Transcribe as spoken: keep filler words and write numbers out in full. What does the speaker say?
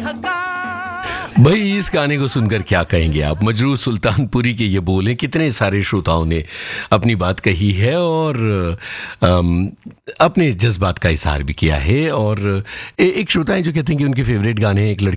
भाई इस गाने को सुनकर क्या कहेंगे आप? मजरूह सुल्तानपुरी के ये बोले, कितने सारे श्रोताओं ने अपनी बात कही है और अम, अपने जज्बात का इजहार भी किया है। और ए- एक श्रोता है जो कहते हैं कि उनके फेवरेट गाने हैं एक लड़की